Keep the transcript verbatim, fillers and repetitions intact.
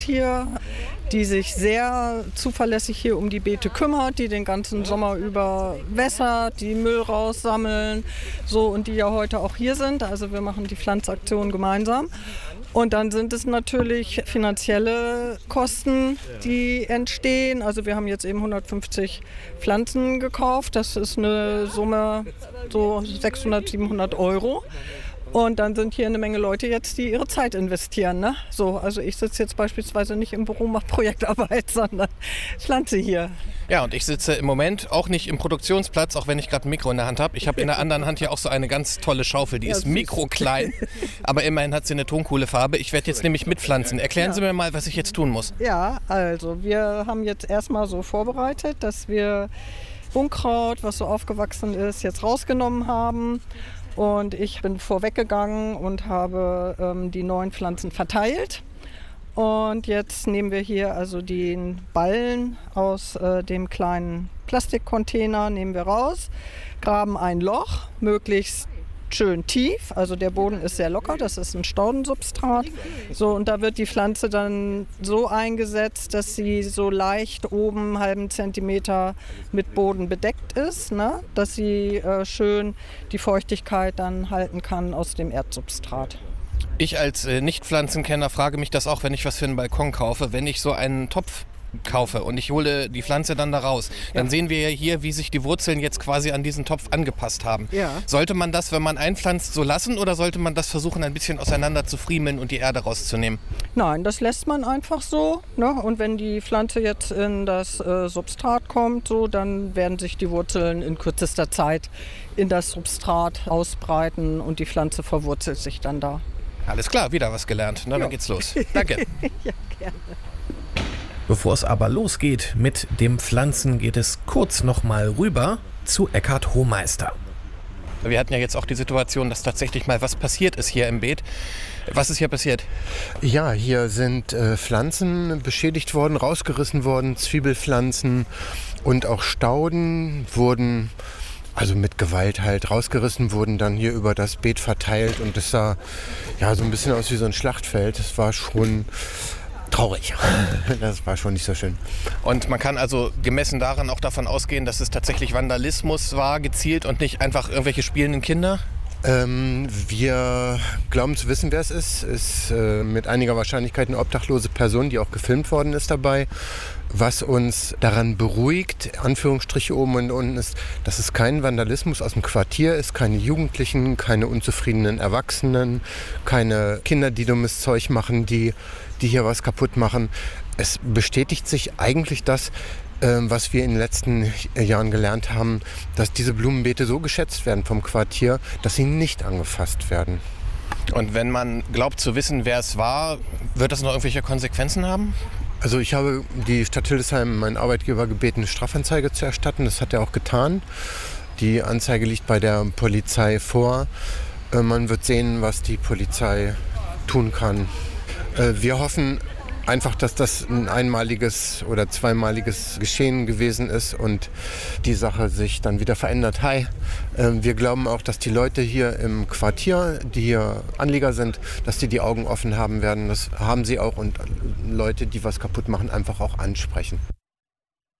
hier, die sich sehr zuverlässig hier um die Beete kümmert, die den ganzen Sommer über wässert, die Müll raussammeln, so, und die ja heute auch hier sind. Also wir machen die Pflanzaktion gemeinsam. Und dann sind es natürlich finanzielle Kosten, die entstehen. Also wir haben jetzt eben hundertfünfzig Pflanzen gekauft. Das ist eine Summe so sechshundert, siebenhundert Euro. Und dann sind hier eine Menge Leute jetzt, die ihre Zeit investieren. Ne? So, also ich sitze jetzt beispielsweise nicht im Büro, mache Projektarbeit, sondern pflanze hier. Ja, und ich sitze im Moment auch nicht im Produktionsplatz, auch wenn ich gerade ein Mikro in der Hand habe. Ich habe in der anderen Hand hier auch so eine ganz tolle Schaufel, die ja, ist mikroklein, aber immerhin hat sie eine toncoole Farbe. Ich werde jetzt nämlich mitpflanzen. Erklären ja. Sie mir mal, was ich jetzt tun muss. Ja, also wir haben jetzt erstmal so vorbereitet, dass wir Unkraut, was so aufgewachsen ist, jetzt rausgenommen haben. Und ich bin vorweggegangen und habe ähm, die neuen Pflanzen verteilt. Und jetzt nehmen wir hier also den Ballen aus äh, dem kleinen Plastikcontainer, nehmen wir raus, graben ein Loch, möglichst schön tief. Also der Boden ist sehr locker, das ist ein Staudensubstrat. So, und da wird die Pflanze dann so eingesetzt, dass sie so leicht oben einen halben Zentimeter mit Boden bedeckt ist, ne? Dass sie äh, schön die Feuchtigkeit dann halten kann aus dem Erdsubstrat. Ich als äh, Nicht-Pflanzenkenner frage mich das auch, wenn ich was für einen Balkon kaufe. Wenn ich so einen Topf kaufe und ich hole die Pflanze dann da raus, dann ja. sehen wir ja hier, wie sich die Wurzeln jetzt quasi an diesen Topf angepasst haben. Ja. Sollte man das, wenn man einpflanzt, so lassen oder sollte man das versuchen, ein bisschen auseinander zu friemeln und die Erde rauszunehmen? Nein, das lässt man einfach so. Ne? Und wenn die Pflanze jetzt in das äh, Substrat kommt, so, dann werden sich die Wurzeln in kürzester Zeit in das Substrat ausbreiten und die Pflanze verwurzelt sich dann da. Alles klar, wieder was gelernt. Na, dann geht's los. Danke. Ja, gerne. Bevor es aber losgeht mit dem Pflanzen, geht es kurz nochmal rüber zu Eckhard Hohmeister. Wir hatten ja jetzt auch die Situation, dass tatsächlich mal was passiert ist hier im Beet. Was ist hier passiert? Ja, hier sind äh, Pflanzen beschädigt worden, rausgerissen worden, Zwiebelpflanzen und auch Stauden wurden also mit Gewalt halt rausgerissen, wurden dann hier über das Beet verteilt und das sah ja so ein bisschen aus wie so ein Schlachtfeld. Das war schon traurig. Das war schon nicht so schön. Und man kann also gemessen daran auch davon ausgehen, dass es tatsächlich Vandalismus war, gezielt und nicht einfach irgendwelche spielenden Kinder? Ähm, wir glauben zu wissen, wer es ist. Es ist äh, mit einiger Wahrscheinlichkeit eine obdachlose Person, die auch gefilmt worden ist dabei. Was uns daran beruhigt, Anführungsstriche oben und unten, ist, dass es kein Vandalismus aus dem Quartier ist, keine Jugendlichen, keine unzufriedenen Erwachsenen, keine Kinder, die dummes Zeug machen, die, die hier was kaputt machen. Es bestätigt sich eigentlich das, was wir in den letzten Jahren gelernt haben, dass diese Blumenbeete so geschätzt werden vom Quartier, dass sie nicht angefasst werden. Und wenn man glaubt zu wissen, wer es war, wird das noch irgendwelche Konsequenzen haben? Also ich habe die Stadt Hildesheim, meinen Arbeitgeber, gebeten, eine Strafanzeige zu erstatten. Das hat er auch getan. Die Anzeige liegt bei der Polizei vor. Man wird sehen, was die Polizei tun kann. Wir hoffen einfach, dass das ein einmaliges oder zweimaliges Geschehen gewesen ist und die Sache sich dann wieder verändert. Hi, wir glauben auch, dass die Leute hier im Quartier, die hier Anlieger sind, dass die die Augen offen haben werden. Das haben sie auch und Leute, die was kaputt machen, einfach auch ansprechen.